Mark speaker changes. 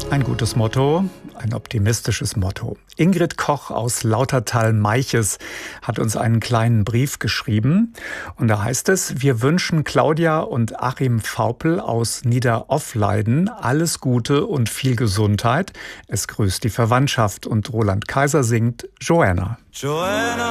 Speaker 1: Ein gutes Motto, ein optimistisches Motto. Ingrid Koch aus Lautertal-Meiches hat uns einen kleinen Brief geschrieben. Und da heißt es: Wir wünschen Claudia und Achim Vaupel aus Niederoffleiden alles Gute und viel Gesundheit. Es grüßt die Verwandtschaft. Und Roland Kaiser singt Joanna.